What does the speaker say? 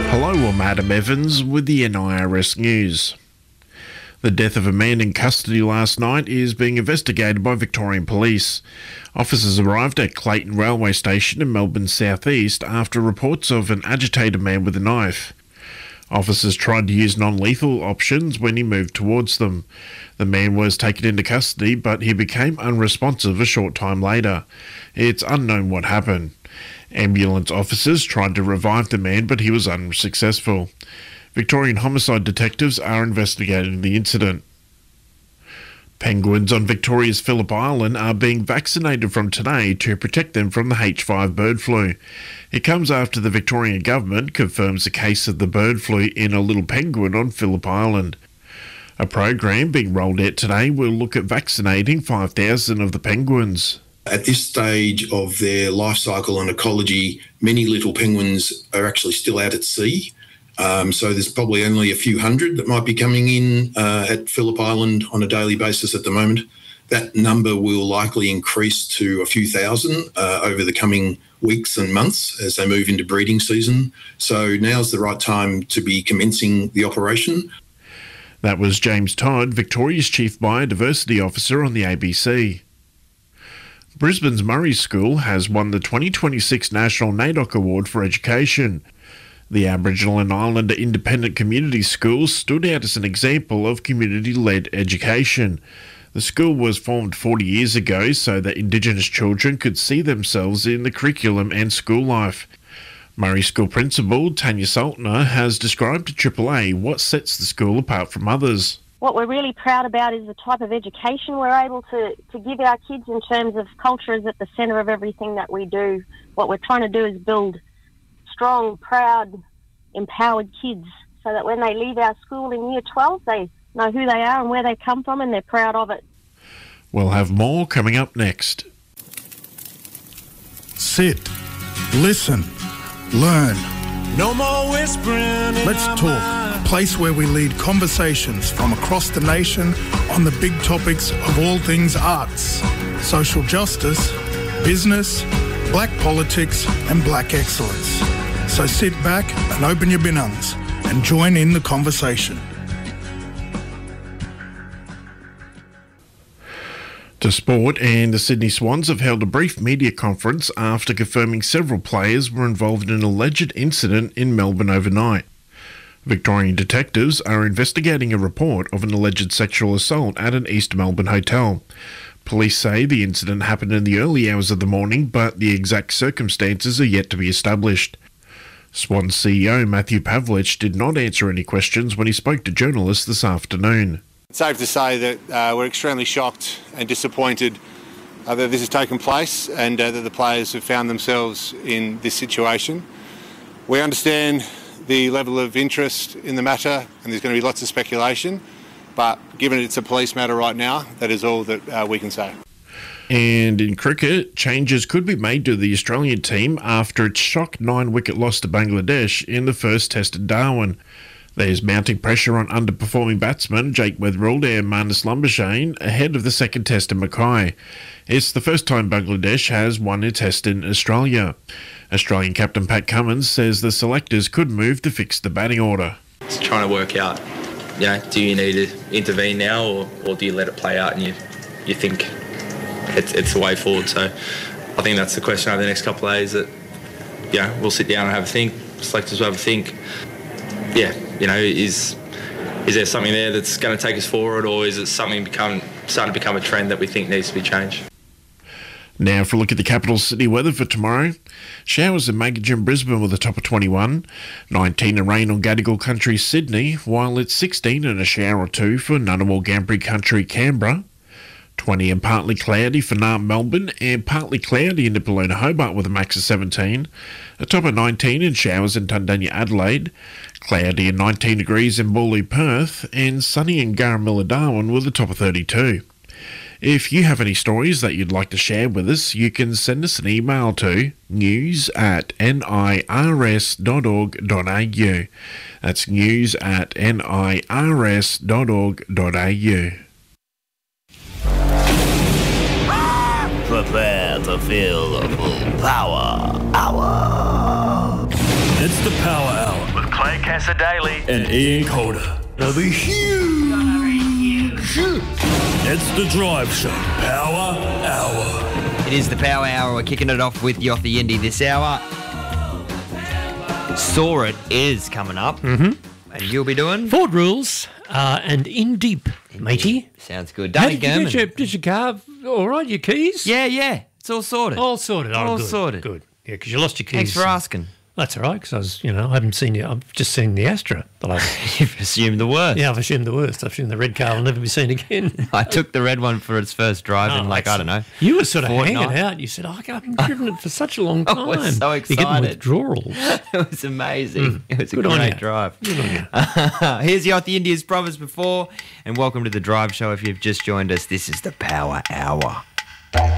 Hello, I'm Adam Evans with the NIRS News. The death of a man in custody last night is being investigated by Victorian Police. Officers arrived at Clayton Railway Station in Melbourne's southeast after reports of an agitated man with a knife. Officers tried to use non-lethal options when he moved towards them. The man was taken into custody, but he became unresponsive a short time later. It's unknown what happened. Ambulance officers tried to revive the man, but he was unsuccessful. Victorian homicide detectives are investigating the incident. Penguins on Victoria's Phillip Island are being vaccinated from today to protect them from the H5 bird flu. It comes after the Victorian government confirms a case of the bird flu in a little penguin on Phillip Island. A program being rolled out today will look at vaccinating 5,000 of the penguins. At this stage of their life cycle and ecology, many little penguins are actually still out at sea. So there's probably only a few hundred that might be coming in at Phillip Island on a daily basis at the moment. That number will likely increase to a few thousand over the coming weeks and months as they move into breeding season. So now's the right time to be commencing the operation. That was James Todd, Victoria's Chief Biodiversity Officer on the ABC. Brisbane's Murray School has won the 2026 National NAIDOC Award for Education. The Aboriginal and Islander Independent Community Schools stood out as an example of community-led education. The school was formed 40 years ago so that Indigenous children could see themselves in the curriculum and school life. Murray School Principal Tanya Saltner has described to Triple A what sets the school apart from others. What we're really proud about is the type of education we're able to give our kids in terms of culture is at the centre of everything that we do. What we're trying to do is build strong, proud, empowered kids so that when they leave our school in Year 12, they know who they are and where they come from and they're proud of it. We'll have more coming up next. Sit, listen, learn. No more whispering. Let's talk, a place where we lead conversations from across the nation on the big topics of all things arts, social justice, business, black politics and black excellence. So sit back and open your binungs and join in the conversation. To sport, and the Sydney Swans have held a brief media conference after confirming several players were involved in an alleged incident in Melbourne overnight. Victorian detectives are investigating a report of an alleged sexual assault at an East Melbourne hotel. Police say the incident happened in the early hours of the morning, but the exact circumstances are yet to be established. Swans CEO Matthew Pavlich did not answer any questions when he spoke to journalists this afternoon. It's safe to say that we're extremely shocked and disappointed that this has taken place and that the players have found themselves in this situation. We understand the level of interest in the matter and there's going to be lots of speculation, but given it's a police matter right now, that is all that we can say. And in cricket, changes could be made to the Australian team after its shock 9-wicket loss to Bangladesh in the first test at Darwin. There's mounting pressure on underperforming batsman Jake Weatherald and Marnus Lumbershane ahead of the second test in Mackay. It's the first time Bangladesh has won a test in Australia. Australian captain Pat Cummins says the selectors could move to fix the batting order. It's trying to work out, do you need to intervene now or do you let it play out and you think it's the way forward? So I think that's the question over the next couple of days that, we'll sit down and have a think, selectors will have a think. Is there something there that's going to take us forward, or is it something starting to become a trend that we think needs to be changed? Now for a look at the capital city weather for tomorrow. Showers in Maggagin, Brisbane with a top of 21, 19 and rain on Gadigal Country, Sydney, while it's 16 and a shower or two for Ngunnawal Ngambri Country, Canberra, 20 and partly cloudy for Naarm, Melbourne, and partly cloudy in Nipaluna, Hobart with a max of 17, a top of 19 and showers in Tundanya, Adelaide, cloudy and 19 degrees in Bawley, Perth, and sunny in Garramilla, Darwin with a top of 32. If you have any stories that you'd like to share with us, you can send us an email to news@nirs.org.au. That's news@nirs.org.au. Prepare to feel the full power hour. It's the Power Hour with Clay Cassaday and Ian Calder. They'll be huge. It's the Drive Show Power Hour. It is the Power Hour. We're kicking it off with Yothu Yindi this hour. Saw It is coming up. And you'll be doing? Ford Rules and In Deep, matey. Sounds good. Did your car all right, your keys? Yeah. It's all sorted. All sorted. Oh, all good. sorted. Good. Yeah, because you lost your keys. Thanks for asking. That's all right, because I haven't seen you. I've just seen the Astra. You've assumed the worst. Yeah, I've assumed the worst. I've assumed the red car will never be seen again. I took the red one for its first drive in, I don't know. You were sort of hanging fortnight. out. You said, I haven't driven it for such a long time. I was so excited. You're getting withdrawals. It was amazing. It was Good a on great you. drive. Good on you. Here's Yothu Yindi as promised before, and welcome to the Drive Show. If you've just joined us, this is the Power Hour.